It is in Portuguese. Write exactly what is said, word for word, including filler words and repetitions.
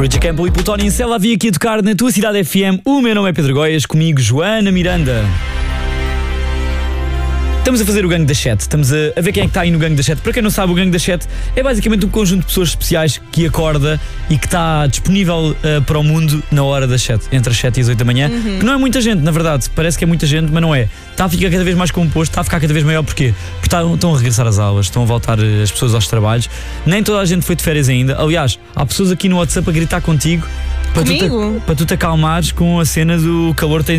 Richard Campbell e Plutónio em Cela havia aqui a tocar na tua cidade F M. O meu nome é Pedro Goias, comigo Joana Miranda. Estamos a fazer o Gangue das Sete, estamos a, a ver quem é que está aí no Gangue das Sete. Para quem não sabe, o Gangue das Sete é basicamente um conjunto de pessoas especiais que acorda e que está disponível uh, para o mundo na hora das sete, entre as sete e as oito da manhã, uhum. Que não é muita gente, na verdade, parece que é muita gente, mas não é. Está a ficar cada vez mais composto, está a ficar cada vez maior, porquê? Porque está, estão a regressar às aulas, estão a voltar as pessoas aos trabalhos, nem toda a gente foi de férias ainda. Aliás, há pessoas aqui no WhatsApp a gritar contigo para tu, te, para tu te acalmares com a cena do calor tem